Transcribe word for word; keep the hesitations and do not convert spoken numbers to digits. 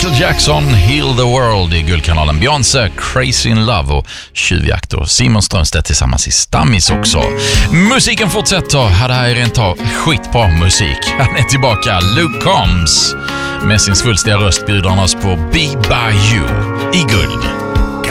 Michael Jackson, Heal the World i Guldkanalen. Beyoncé, Crazy in Love och Tjuvjakt och Simon Strömstedt tillsammans i Stammis också. Musiken fortsätter. Här det här är rent av skitbra musik. Han är tillbaka, Luke Combs. Med sin svulstiga röst bjuder han oss på Be By You i Guld.